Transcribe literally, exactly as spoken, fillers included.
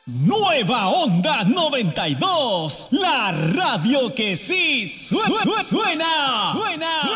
Nueva Onda noventa y dos, la radio que sí suena, suena, suena.